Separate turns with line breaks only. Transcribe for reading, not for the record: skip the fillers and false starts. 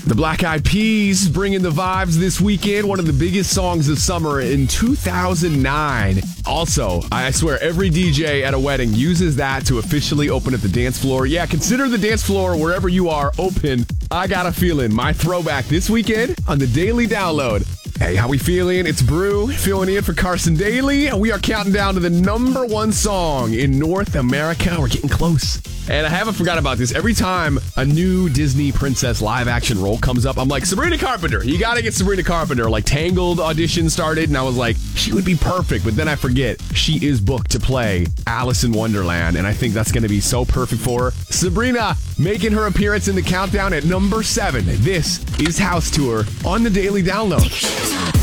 The Black Eyed Peas bringing the vibes this weekend. One of the biggest songs of summer in 2009. Also, I swear every DJ at a wedding uses that to officially open up the dance floor. Yeah, consider the dance floor wherever you are open. I got a feeling. My throwback this weekend on the Daily Download. Hey, how we feeling? It's Brew filling in for Carson Daly. We are counting down to the number one song in North America. We're getting close. And I haven't forgot about this. Every time a new Disney princess live action role comes up, I'm like, Sabrina Carpenter. You got to get Sabrina Carpenter. Like, Tangled audition started, and I was like, she would be perfect. But then I forget, she is booked to play Alice in Wonderland, and I think that's going to be so perfect for her. Sabrina making her appearance in the countdown at number 7. This is House Tour on the Daily Download.